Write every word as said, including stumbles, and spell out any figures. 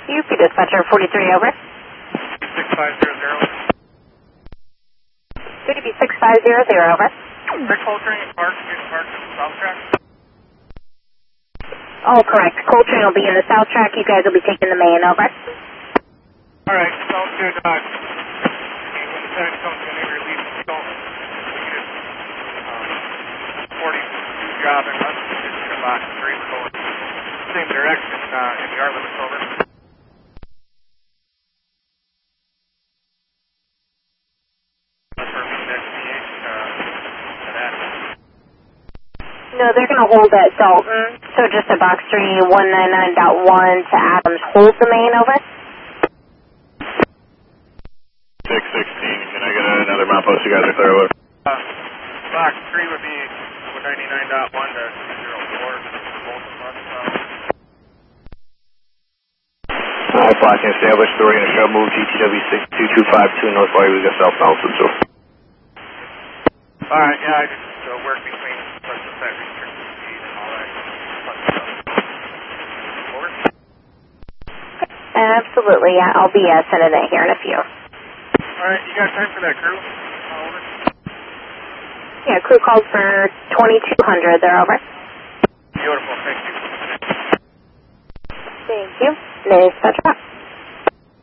U P Dispatcher forty-three, over. six five zero zero. C D B six five zero zero, over. Rick Coltrane, Park, Park, South Track. Oh, correct. Coltrane will be in the south track. You guys will be taking the main, over. All right, sounds good. Uh, when the time comes when they release the stone, we can just um, forty-two job and us just in a box three. We're going same direction uh, in the R limits, over. No, they're going to hold at Dalton. So just a box three one ninety-nine point one to Adams. Hold the main, over. six sixteen, can I get another mount post? You guys are clear, over. Uh, box three would be one ninety-nine point one to two zero four for both of us. Uh, Alright, blocking established, three in a show move, G T W six two two five two, North Bar, we got southbound, so. Alright, yeah, I just uh, work between such a set restricted speed and all that fun stuff. Over? Absolutely, yeah. I'll be uh, sending it here in a few. Alright, you got time for that crew? Uh, over? Yeah, crew called for twenty-two hundred. They're over. Beautiful, thank you. Thank you. Nice touch up.